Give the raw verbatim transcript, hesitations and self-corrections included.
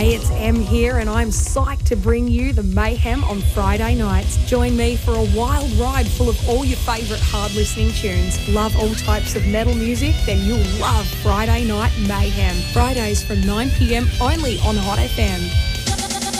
Hey, it's Em here, and I'm psyched to bring you the mayhem on Friday nights. Join me for a wild ride full of all your favourite hard listening tunes. Love all types of metal music? Then you'll love Friday Night Mayhem. Fridays from nine p m only on Hot F M.